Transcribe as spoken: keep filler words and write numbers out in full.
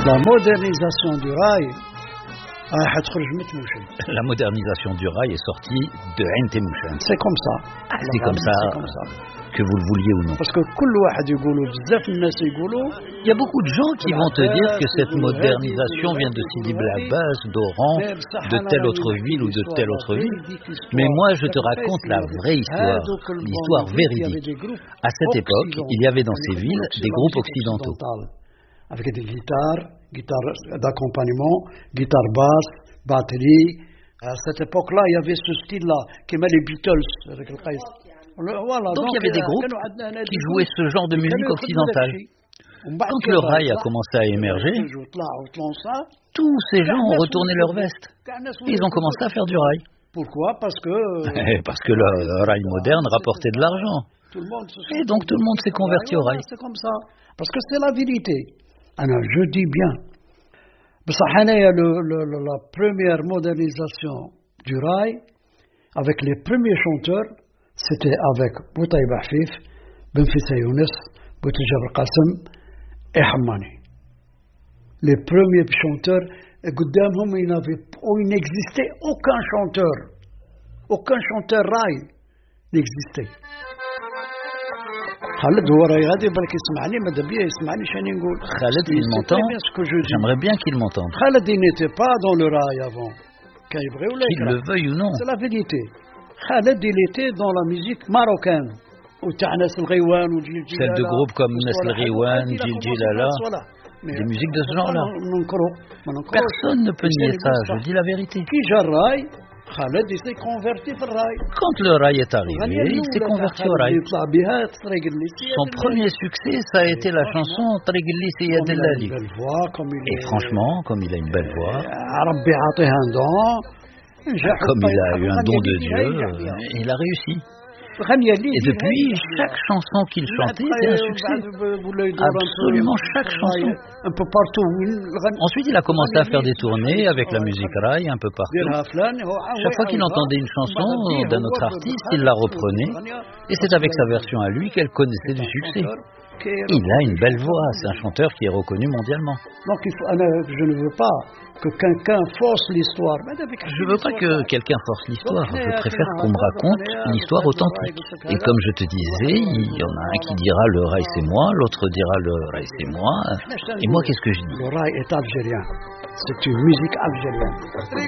La modernisation du rail راح تخرج من تموشن. La modernisation du rail est sortie de Ain Temouchane. C'est comme ça. Ah, c'est comme ça, C'est comme ça. que vous le vouliez ou non. Parce que كل واحد يقولوا بزاف الناس يقولوا Il y a beaucoup de gens qui vont te dire que cette modernisation vient de Sidi Bel Abbas, d'Oran, de telle autre ville ou de telle autre ville. Mais moi, je te raconte la vraie histoire, l'histoire véridique. À cette époque, il y avait dans ces villes des groupes occidentaux. Avec des guitares, guitares d'accompagnement, guitare basse, batterie. À cette époque-là, il y avait ce style-là, qui met les Beatles. Avec le voilà, donc, donc il y avait des groupes qui jouaient ce genre de musique occidentale. Quand le rail a commencé à émerger, tous ces gens ont retourné leur veste. Et ils ont commencé à faire du rail. Pourquoi? Parce que... Parce que le rail moderne rapportait de l'argent. Et donc tout le monde s'est converti au rail. C'est comme ça. Parce que c'est la vérité. Alors, je dis bien. La première modernisation du rail, avec les premiers chanteurs, c'était avec Boutaïb Afif, Benfissa Younes, Boutijab Qasem et Hammani. Les premiers chanteurs, il n'existait aucun chanteur. Aucun chanteur rail n'existait. Khaled, il m'entend. J'aimerais bien qu'il m'entende. Khaled, il n'était pas dans le rail avant. Qu'il le veuille ou non. C'est la vérité. Khaled, il était dans la musique marocaine. Celle de groupes comme Nes El Riwan, Djil Djilala, des musiques de ce genre-là. Personne ne peut nier ça, je dis la vérité. Khaled, il s'est converti au rail. Quand le rail est arrivé, il s'est converti au rail. Son premier succès, ça a été la chanson Trigli Seyad El-Ali. Et franchement, comme il a une belle voix, comme il a eu un don de Dieu, il a réussi. Et depuis, chaque chanson qu'il chantait était un succès. Absolument chaque chanson. Un peu partout. Ensuite, il a commencé à faire des tournées avec la musique rail un peu partout. Chaque fois qu'il entendait une chanson d'un autre artiste, il la reprenait. Et c'est avec sa version à lui qu'elle connaissait du succès. Il a une belle voix, c'est un chanteur qui est reconnu mondialement. Donc il faut, je ne veux pas que quelqu'un force l'histoire. Je ne veux pas que quelqu'un force l'histoire, je préfère qu'on me raconte l'histoire authentique. Et comme je te disais, il y en a un qui dira le rail c'est moi, l'autre dira le rail c'est moi. Et moi qu'est-ce que je dis? Le rail est algérien, c'est une musique algérienne.